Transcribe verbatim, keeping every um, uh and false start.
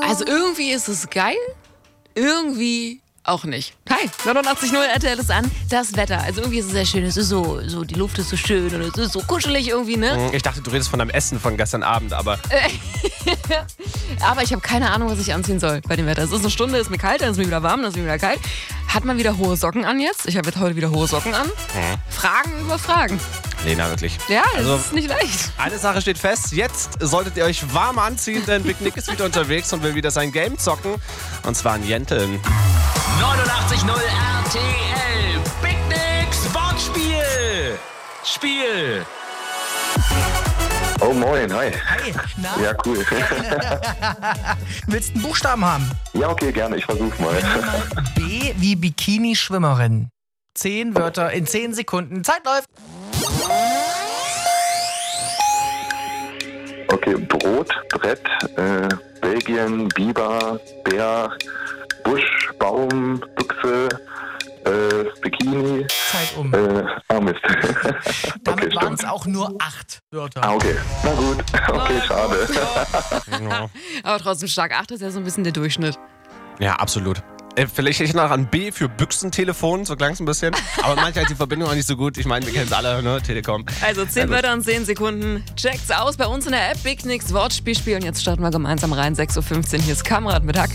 Also irgendwie ist es geil, irgendwie auch nicht. Hi, neunundachtzig Komma null R T L ist an. Das Wetter, also irgendwie ist es sehr schön. Es ist so, so die Luft ist so schön und es ist so kuschelig irgendwie, ne? Ich dachte, du redest von deinem Essen von gestern Abend, aber... Aber ich habe keine Ahnung, was ich anziehen soll bei dem Wetter. Es ist eine Stunde, ist mir kalt, dann ist mir wieder warm, dann ist mir wieder kalt. Hat man wieder hohe Socken an jetzt? Ich habe jetzt heute wieder hohe Socken an. Mhm. Fragen über Fragen. Lena, wirklich. Ja, das Also, ist nicht leicht. Eine Sache steht fest, jetzt solltet ihr euch warm anziehen, denn Big Nick ist wieder unterwegs und will wieder sein Game zocken. Und zwar in Jenteln. neunundachtzig Komma null R T L. Big Nicks Wortspiel. Spiel. Oh moin, hi. Hi, na? Ja, cool. Willst du einen Buchstaben haben? Ja, okay, gerne, ich versuch's mal. B wie Bikini-Schwimmerin. Zehn Wörter in zehn Sekunden. Zeit läuft. Okay, Brot, Brett, äh, Belgien, Biber, Bär, Busch, Baum, Büchse, äh, Bikini, Zeit um. äh, ah Mist. Damit okay, waren es stimmt. auch nur acht Wörter. Ah, okay. Na gut. Okay, schade. Aber trotzdem stark. Acht ist ja so ein bisschen der Durchschnitt. Ja, absolut. Äh, vielleicht hätte ich noch an B für Büchsentelefon, so klang es ein bisschen. Aber manchmal ist die Verbindung auch nicht so gut. Ich meine, wir kennen es alle, ne? Telekom. Also zehn Also- Wörter in zehn Sekunden. Checkt's aus bei uns in der App Big Nicks Wortspiel spielen. Jetzt starten wir gemeinsam rein. sechs Uhr fünfzehn. Hier ist Kamrat mit Hack.